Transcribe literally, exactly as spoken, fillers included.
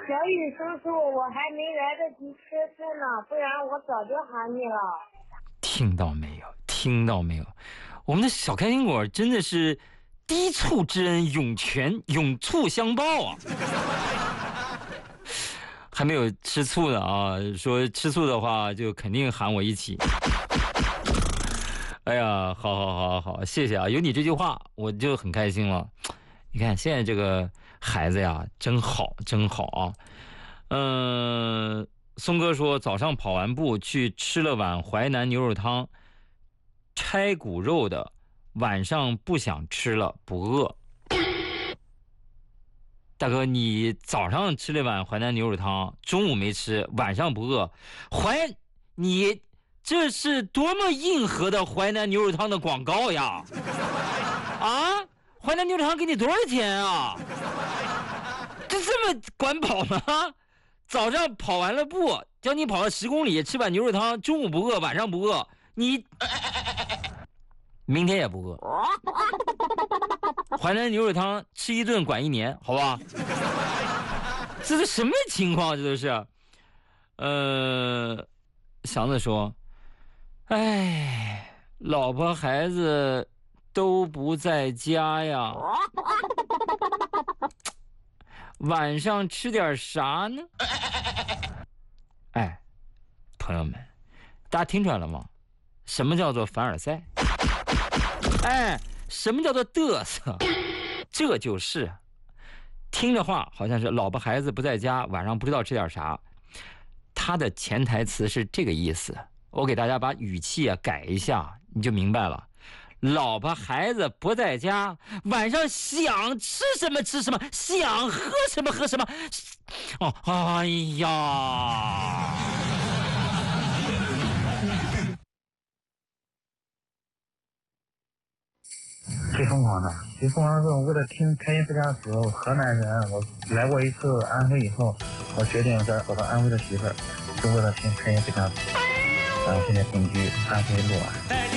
小雨叔叔，我还没来得及吃饭呢，不然我早就喊你了。 听到没有？听到没有？我们的小开心果真的是低醋之恩，涌泉涌醋相报啊！还没有吃醋的啊，说吃醋的话就肯定喊我一起。哎呀，好好好好，谢谢啊！有你这句话，我就很开心了。你看现在这个孩子呀，真好，真好啊！嗯、呃，松哥说早上跑完步去吃了碗淮南牛肉汤，拆骨肉的，晚上不想吃了，不饿。大哥，你早上吃了碗淮南牛肉汤，中午没吃，晚上不饿，淮你这是多么硬核的淮南牛肉汤的广告呀！啊，淮南牛肉汤给你多少钱啊？这这么管饱吗？早上跑完了步，叫你跑了十公里，吃碗牛肉汤，中午不饿，晚上不饿，你明天也不饿。淮南牛肉汤吃一顿管一年，好吧？这是什么情况？这都是。呃，祥子说：“哎，老婆孩子都不在家呀，晚上吃点啥呢？”哎，朋友们，大家听出来了吗？什么叫做凡尔赛？哎，什么叫做嘚瑟？这就是听着话好像是老婆孩子不在家，晚上不知道吃点啥。他的潜台词是这个意思，我给大家把语气啊改一下，你就明白了。老婆孩子不在家，晚上想吃什么吃什么，想喝什么喝什么。哦，哎呀！ 最疯狂的，最疯狂的是为了听开心不加词，河南人，我来过一次安徽以后，我决定再找到安徽的媳妇儿，就为了听开心不加词。然后现在定居安徽六安。